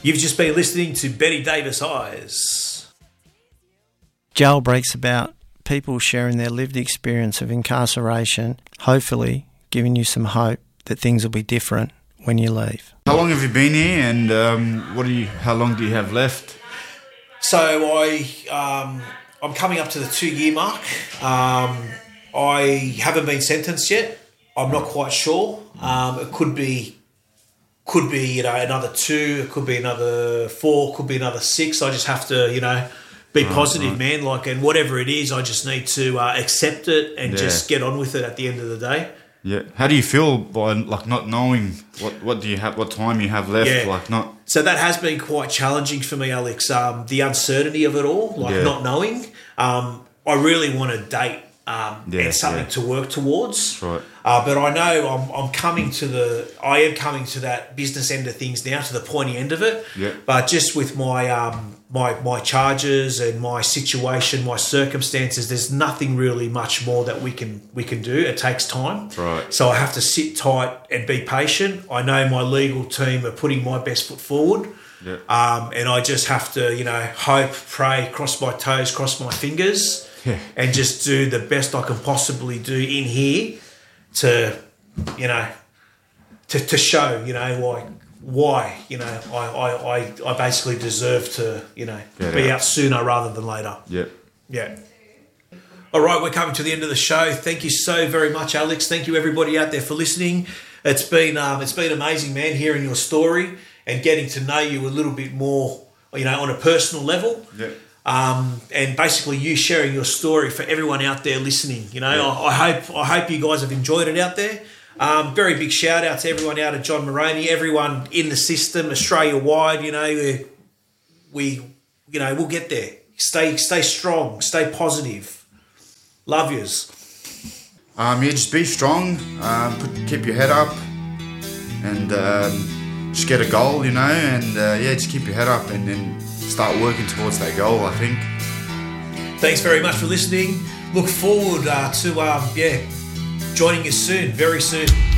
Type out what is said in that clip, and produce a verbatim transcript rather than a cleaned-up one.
You've just been listening to Betty Davis Eyes. Jail Break's about people sharing their lived experience of incarceration, hopefully giving you some hope that things will be different when you leave. How long have you been here, and um, what do you? How long do you have left? So I, um, I'm coming up to the two-year mark. Um, I haven't been sentenced yet. I'm not quite sure. Um, it could be, could be you know another two. It could be another four. Could be another six. I just have to you know be right, positive, right. man. Like, and whatever it is, I just need to uh, accept it and Yeah. just get on with it. At the end of the day. Yeah. How do you feel by like not knowing what, what do you have, what time you have left? Yeah. Like not. So that has been quite challenging for me, Alex. Um, the uncertainty of it all, like Yeah. not knowing. Um, I really want a date um, Yeah, and something yeah. to work towards. Right. Uh, but I know I'm, I'm coming to the. I am coming to that business end of things now, to the pointy end of it. Yeah. But just with my um, my my charges and my situation, my circumstances, there's nothing really much more that we can we can do. It takes time. Right. So I have to sit tight and be patient. I know my legal team are putting my best foot forward. Yeah. Um, and I just have to, you know, hope, pray, cross my toes, cross my fingers, Yeah. and just do the best I can possibly do in here to, you know, to, to show, you know, like why, you know, I, I, I, I basically deserve to, you know, Get be out. out sooner rather than later. Yeah. Yeah. All right, we're coming to the end of the show. Thank you so very much, Alex. Thank you, everybody out there, for listening. It's been um, it's been amazing, man, hearing your story and getting to know you a little bit more, you know, on a personal level. Yeah. Um, and basically you sharing your story for everyone out there listening. You know, Yeah. I, I hope I hope you guys have enjoyed it out there. Um, very big shout out to everyone out at John Moroney, everyone in the system, Australia wide. You know, we, we you know we'll get there. Stay stay strong, stay positive. Love yous. Um, yeah, just be strong. Um, put, keep your head up, and um, just get a goal, you know. And uh, yeah, just keep your head up, and then start working towards that goal, I think. Thanks very much for listening. Look forward uh, to um, yeah joining you soon, very soon.